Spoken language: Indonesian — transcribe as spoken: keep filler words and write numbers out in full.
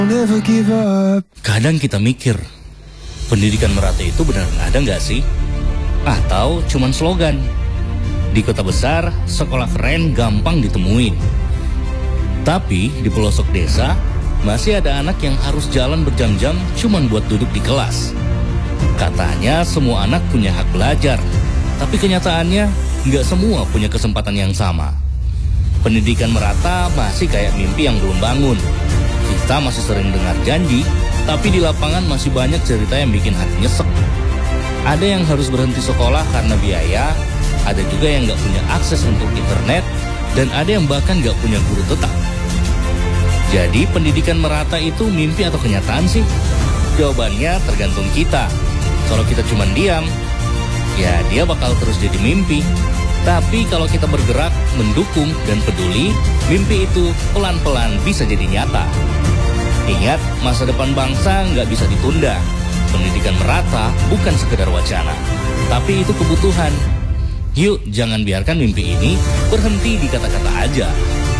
Kadang kita mikir, pendidikan merata itu benar ada nggak sih? Atau cuman slogan? Di kota besar, sekolah keren gampang ditemuin. Tapi di pelosok desa, masih ada anak yang harus jalan berjam-jam cuman buat duduk di kelas. Katanya semua anak punya hak belajar, tapi kenyataannya nggak semua punya kesempatan yang sama. Pendidikan merata masih kayak mimpi yang belum bangun. Kita masih sering dengar janji, tapi di lapangan masih banyak cerita yang bikin hati nyesek. Ada yang harus berhenti sekolah karena biaya, ada juga yang nggak punya akses untuk internet, dan ada yang bahkan nggak punya guru tetap. Jadi pendidikan merata itu mimpi atau kenyataan sih? Jawabannya tergantung kita. Kalau kita cuma diam, ya dia bakal terus jadi mimpi. Tapi kalau kita bergerak, mendukung, dan peduli, mimpi itu pelan-pelan bisa jadi nyata. Ingat, masa depan bangsa nggak bisa ditunda. Pendidikan merata bukan sekedar wacana, tapi itu kebutuhan. Yuk, jangan biarkan mimpi ini berhenti di kata-kata aja.